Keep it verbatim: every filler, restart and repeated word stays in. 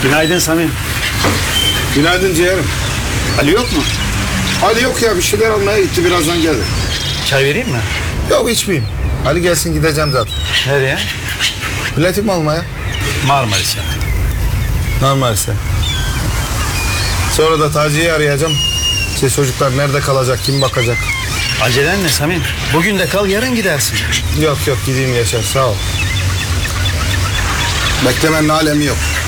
Günaydın Samim. Günaydın ciğerim. Ali yok mu? Ali yok ya, bir şeyler almaya gitti, birazdan gelir. Çay vereyim mi? Yok, içmeyeyim. Ali gelsin, gideceğim zaten. Nereye? Biletim almaya. Marmaris'e. Normalse. Sonra da Taci'yi arayacağım. İşte çocuklar nerede kalacak, kim bakacak? Acelen ne Samim? Bugün de kal, yarın gidersin. Yok yok, gideyim Yaşar, sağ ol. Beklemenin alemi yok.